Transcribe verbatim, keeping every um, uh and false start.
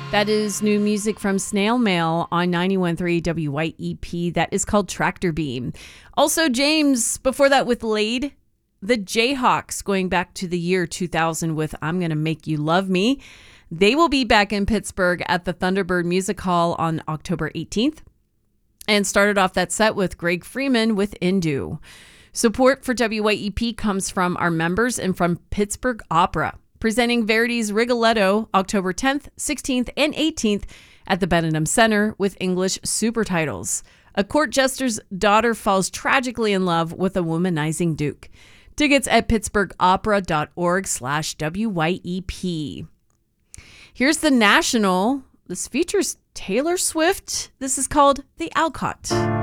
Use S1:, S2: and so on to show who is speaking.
S1: That is new music from Snail Mail on ninety-one point three W Y E P. That is called Tractor Beam. Also, James, before that with Laid, the Jayhawks, going back to the year two thousand with I'm Gonna Make You Love Me. They will be back in Pittsburgh at the Thunderbird Music Hall on October eighteenth. And started off that set with Greg Freeman with Indu. Support for W Y E P comes from our members and from Pittsburgh Opera, presenting Verdi's Rigoletto October tenth, sixteenth, and eighteenth at the Benedum Center with English super titles. A court jester's daughter falls tragically in love with a womanizing duke. Tickets at pittsburghopera.org slash WYEP. Here's the National. This features Taylor Swift. This is called The Alcott.